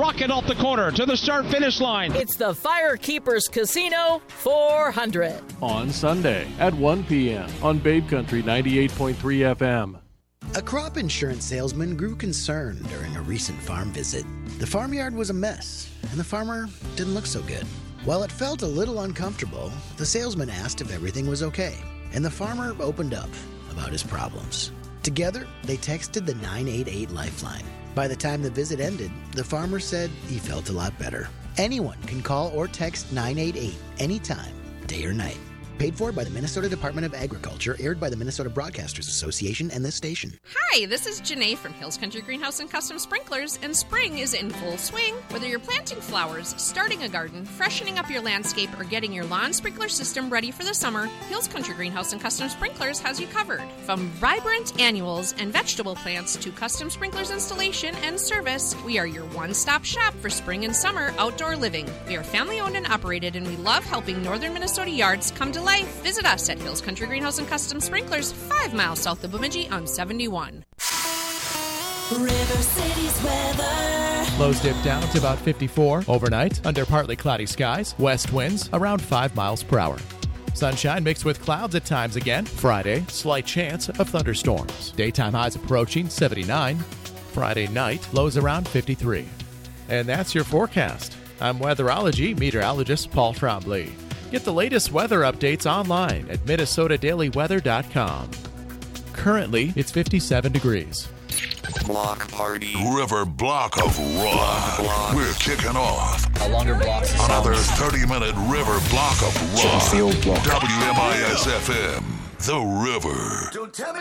rocket off the corner to the start-finish line. It's the Firekeepers Casino 400. On Sunday at 1 p.m. on Babe Country 98.3 FM. A crop insurance salesman grew concerned during a recent farm visit. The farmyard was a mess, and the farmer didn't look so good. While it felt a little uncomfortable, the salesman asked if everything was okay, and the farmer opened up about his problems. Together, they texted the 988 Lifeline. By the time the visit ended, the farmer said he felt a lot better. Anyone can call or text 988 anytime, day or night. Paid for by the Minnesota Department of Agriculture, aired by the Minnesota Broadcasters Association and this station. Hi, this is Janae from Hills Country Greenhouse and Custom Sprinklers, and spring is in full swing. Whether you're planting flowers, starting a garden, freshening up your landscape, or getting your lawn sprinkler system ready for the summer, Hills Country Greenhouse and Custom Sprinklers has you covered. From vibrant annuals and vegetable plants to custom sprinklers installation and service, we are your one-stop shop for spring and summer outdoor living. We are family-owned and operated, and we love helping northern Minnesota yards come to life. Visit us at Hills Country Greenhouse and Custom Sprinklers, 5 miles south of Bemidji on 71. River City's weather. Lows dip down to about 54 overnight under partly cloudy skies. West winds around 5 miles per hour. Sunshine mixed with clouds at times again. Friday, slight chance of thunderstorms. Daytime highs approaching 79. Friday night, lows around 53. And that's your forecast. I'm weatherology meteorologist Paul Trombley. Get the latest weather updates online at minnesotadailyweather.com. Currently, it's 57 degrees. Block party. River Block of Rock. We're kicking off. A longer block. Another 30-minute River Block of Rock. WMIS FM. The River.